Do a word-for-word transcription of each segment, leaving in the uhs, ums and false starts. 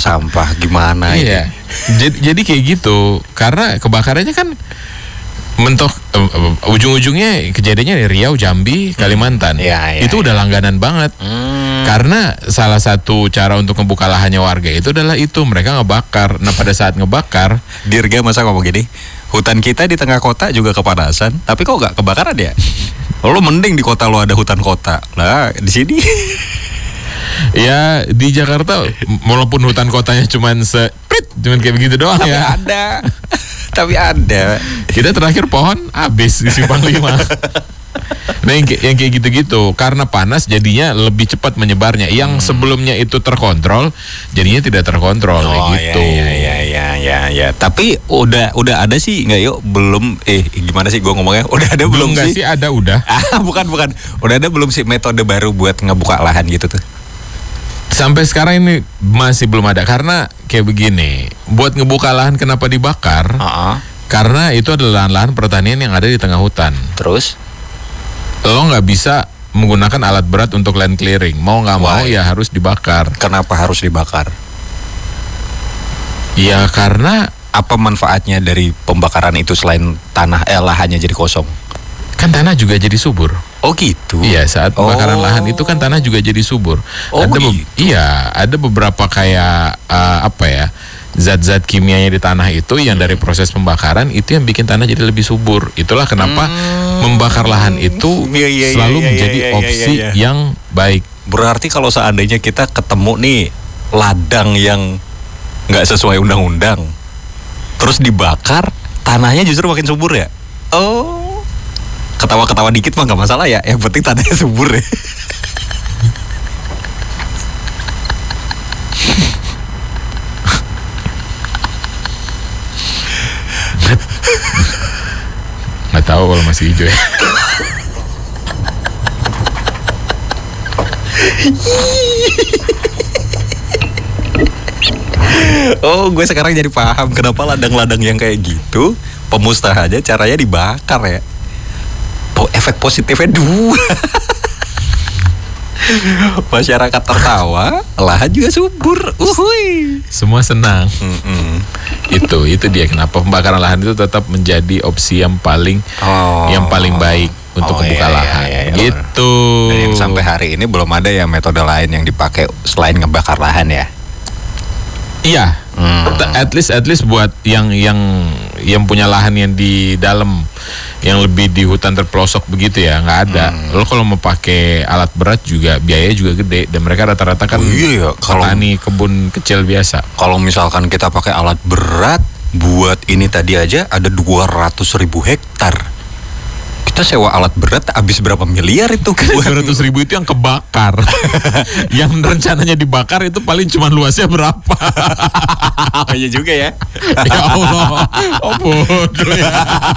sampah gimana iya. Jadi, jadi kayak gitu. Karena kebakarannya kan mentok uh, ujung-ujungnya kejadiannya di Riau, Jambi, Kalimantan. Hmm. Ya, ya, itu ya. udah langganan banget. Hmm. Karena salah satu cara untuk membuka lahannya warga itu adalah itu mereka ngebakar. Nah pada saat ngebakar, Dirga masa ngomong gini, hutan kita di tengah kota juga kepanasan, tapi kok nggak kebakaran ya? Lo mending di kota lo ada hutan kota. Lah di sini. ya di Jakarta walaupun hutan kotanya cuman se, cuman kayak begitu doang tapi ya. ada. Tapi ada. Kita terakhir pohon habis di Simpang lima. Nah yang, yang kayak gitu-gitu karena panas jadinya lebih cepat menyebarnya. Yang hmm. sebelumnya itu terkontrol jadinya tidak terkontrol. Oh gitu. ya ya ya ya ya. Tapi udah udah ada sih nggak yuk belum eh gimana sih gue ngomongnya udah ada belum, belum sih? sih ada udah. Ah bukan bukan udah ada belum sih metode baru buat ngebuka lahan gitu tuh? Sampai sekarang ini masih belum ada karena kayak begini. Buat ngebuka lahan kenapa dibakar? Uh-uh. Karena itu adalah lahan-lahan pertanian yang ada di tengah hutan. Terus? Lo nggak bisa menggunakan alat berat untuk land clearing. Mau nggak mau ya harus dibakar. Kenapa harus dibakar? Ya karena apa manfaatnya dari pembakaran itu selain tanah eh lahannya jadi kosong? kan tanah juga jadi subur. Oh gitu. Iya, saat pembakaran oh. lahan itu kan tanah juga jadi subur. Oh, ada be- gitu. Iya, ada beberapa kayak uh, apa ya? Zat-zat kimianya di tanah itu yang dari proses pembakaran itu yang bikin tanah jadi lebih subur. Itulah kenapa hmm. membakar lahan itu ya, ya, selalu ya, ya, menjadi ya, ya, opsi ya, ya. yang baik. Berarti kalau seandainya kita ketemu nih ladang yang nggak sesuai undang-undang, terus dibakar, tanahnya justru makin subur ya? Oh, ketawa-ketawa dikit mah nggak masalah ya. Yang penting tanahnya subur ya. Nggak tahu kalau masih hijau ya. Oh, gue sekarang jadi paham kenapa ladang-ladang yang kayak gitu pemusnahannya caranya dibakar ya. Po, efek positifnya dua. Masyarakat tertawa, lahan juga subur. Uhuy. Semua senang. Mm-mm. Itu, itu dia kenapa pembakaran lahan itu tetap menjadi opsi yang paling Oh. yang paling baik untuk Oh, membuka iya, lahan. iya, iya. Gitu. Dan sampai hari ini belum ada yang metode lain yang dipakai selain ngebakar lahan ya. Iya. Hmm. At least at least buat yang yang yang punya lahan yang di dalam yang lebih di hutan terpelosok begitu ya, nggak ada. Hmm. Lo kalau mau pakai alat berat juga biayanya juga gede dan mereka rata-rata kan Oh, iya ya. Kalau- petani kebun kecil biasa. Kalau misalkan kita pakai alat berat buat ini tadi aja ada dua ratus ribu hektar. Kita sewa alat berat habis berapa miliar itu? dua ratus ribu itu yang kebakar. Yang rencananya dibakar itu paling cuma luasnya berapa? Oh iya juga ya. Ya Allah, oh bodoh ya.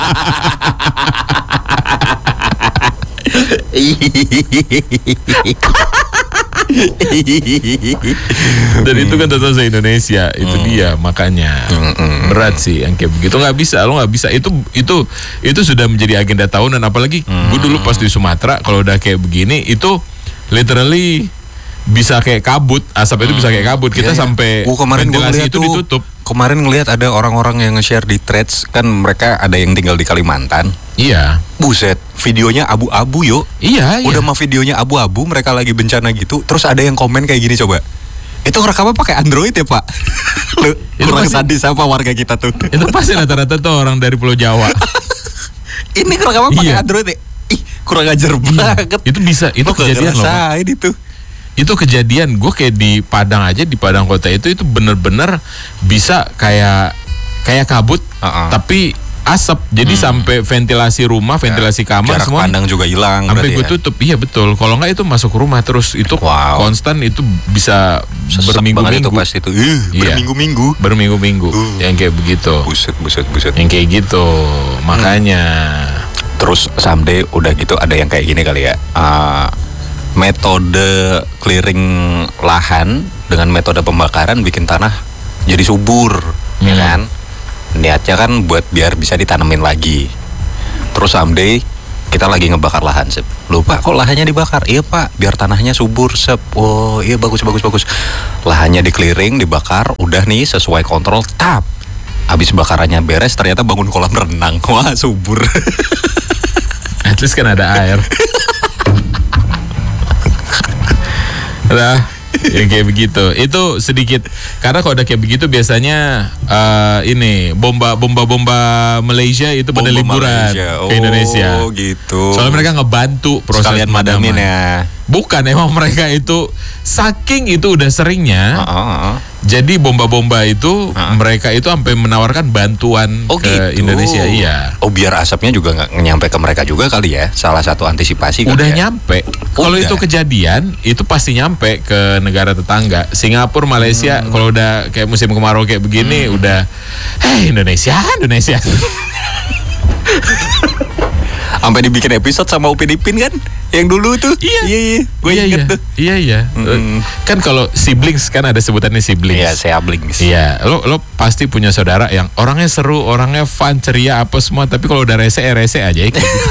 Dan itu kan tentu saja Indonesia, itu Hmm. dia makanya Hmm. berat sih yang kayak begitu. Nggak bisa, lo nggak bisa. Itu itu itu sudah menjadi agenda tahunan. Apalagi Hmm. gue dulu pas di Sumatera kalau udah kayak begini itu literally bisa kayak kabut, asap itu bisa kayak kabut. Kita Iya, iya. sampai Oh, kemarin gua ventilasi ngeliat itu tuh, ditutup. Kemarin ngelihat ada orang-orang yang nge-share di threads, kan mereka ada yang tinggal di Kalimantan. Iya, Buset, videonya abu-abu yuk. iya, iya. Udah mah videonya abu-abu, mereka lagi bencana gitu. Terus ada yang komen kayak gini coba. Itu ngerekamnya pakai Android ya Pak? Lu Itu kurang pasti- sadis apa warga kita tuh? Itu pasti rata-rata tuh orang dari Pulau Jawa. Ini ngerekamnya pakai Iya. Android ya? Ih, kurang ajar banget. Itu bisa, itu Lo kagak kejadian loh. Pak. ngerasain itu. Itu kejadian, gue kayak di Padang aja, di Padang kota itu itu bener-bener bisa kayak kayak kabut, Uh-uh. tapi asap. Jadi sampai ventilasi rumah, ventilasi kamar Jarak semua pandang juga hilang. sampai berarti gue ya? tutup. Iya betul. Kalau nggak itu masuk rumah terus itu Wow. konstan, itu bisa Sesek banget itu berminggu-minggu, pasti itu. Ih, Iya. berminggu-minggu. berminggu-minggu, Uh. yang kayak begitu, Buset, buset, buset. yang kayak gitu. Makanya Terus someday udah gitu ada yang kayak gini kali ya. Uh, metode clearing lahan dengan metode pembakaran bikin tanah jadi subur, ya Hmm. kan? Niatnya kan buat biar bisa ditanemin lagi. Terus someday Kita lagi ngebakar lahan, Sep. Lupa kok lahannya dibakar. Iya Pak, biar tanahnya subur, Sep. Oh iya bagus bagus bagus. Lahannya di-clearing, dibakar, udah nih sesuai kontrol, tap. Habis bakarannya beres, ternyata bangun kolam renang. Wah subur. At least kan ada air. Nah, yang kayak begitu. Itu sedikit karena kalau udah kayak begitu biasanya uh, ini bomba bomba bomba Malaysia itu pada Bomba liburan Malaysia. ke Indonesia. Oh gitu. Soalnya mereka ngebantu proses sekalian madamin pemadaman. ya. Bukan, emang mereka itu saking itu udah seringnya. Uh, uh, uh. Jadi bomba-bomba itu Uh. mereka itu sampai menawarkan bantuan Oh ke gitu. Indonesia. Iya. Oh biar asapnya juga nggak nyampe ke mereka juga kali ya. Salah satu antisipasi kali Udah ya. nyampe. Kalau Udah. itu kejadian, itu pasti nyampe ke negara tetangga. Singapura, Malaysia, Hmm. kalau udah kayak musim kemarau kayak begini, udah, hei Indonesia, Indonesia. Sampai dibikin episode sama Upin Ipin kan, yang dulu tuh. Iya. iya, iya. Gue iya, inget iya. tuh. Iya, iya. Mm-mm. Kan kalau siblings kan ada sebutannya siblings. Iya, saya blings. Iya, lo lo pasti punya saudara yang orangnya seru, orangnya fun, ceria apa semua, tapi kalau udah rese, eh, rese aja ya. Kayak gitu.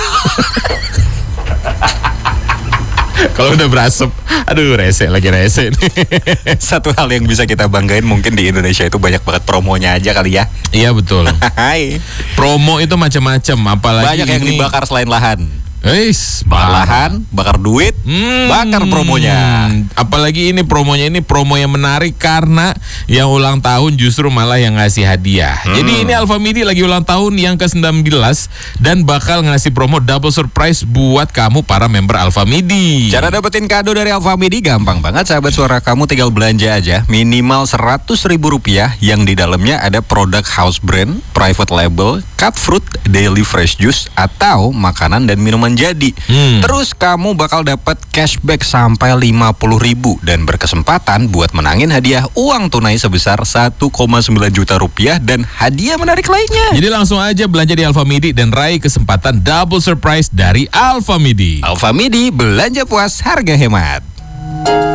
Kalau udah berasap, aduh rese lagi rese nih. Satu hal yang bisa kita banggain mungkin di Indonesia itu banyak banget promonya aja kali ya. Iya betul. Hai. Promo itu macam-macam, apalagi Banyak yang ini. dibakar selain lahan. Eis, Bakar parah. lahan, bakar duit, Hmm, bakar promonya. Apalagi ini promonya ini promo yang menarik karena yang ulang tahun justru malah yang ngasih hadiah. Hmm. Jadi ini Alfamidi lagi ulang tahun yang ke sembilan belas dan bakal ngasih promo double surprise buat kamu para member Alfamidi. Cara dapetin kado dari Alfamidi gampang banget sahabat suara, kamu tinggal belanja aja minimal seratus ribu rupiah yang di dalamnya ada produk house brand, private label, cut fruit, daily fresh juice atau makanan dan minuman jadi. Hmm. Terus kamu bakal dapat cashback sampai lima puluh ribu dan berkesempatan buat menangin hadiah uang tunai sebesar satu koma sembilan juta rupiah dan hadiah menarik lainnya. Jadi langsung aja belanja di Alfamidi dan raih kesempatan double surprise dari Alfamidi. Alfamidi, belanja puas harga hemat.